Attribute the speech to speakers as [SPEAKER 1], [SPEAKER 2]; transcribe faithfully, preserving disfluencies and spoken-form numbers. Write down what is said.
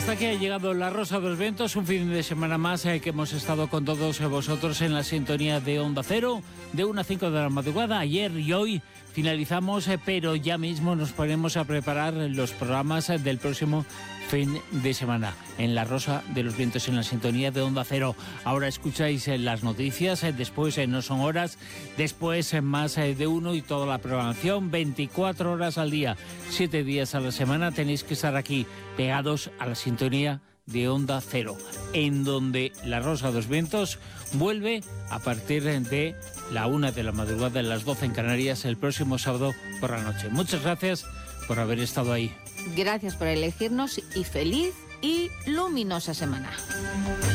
[SPEAKER 1] Hasta aquí ha llegado La Rosa de los Vientos, un fin de semana más eh, que hemos estado con todos vosotros en la sintonía de Onda Cero, de una a cinco de la madrugada, ayer y hoy. Finalizamos, eh, pero ya mismo nos ponemos a preparar los programas eh, del próximo fin de semana en La Rosa de los Vientos, en la sintonía de Onda Cero. Ahora escucháis eh, las noticias, eh, después eh, No Son Horas, después eh, Más eh, de Uno y toda la programación, veinticuatro horas al día, siete días a la semana. Tenéis que estar aquí pegados a la sintonía de Onda Cero, en donde La Rosa de los Vientos vuelve a partir de la una de la madrugada, en las doce en Canarias, el próximo sábado por la noche. Muchas gracias por haber estado ahí.
[SPEAKER 2] Gracias por elegirnos y feliz y luminosa semana.